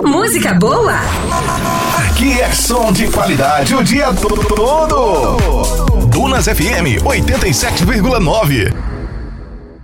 Música boa? Aqui é som de qualidade o dia todo. Dunas FM 87,9.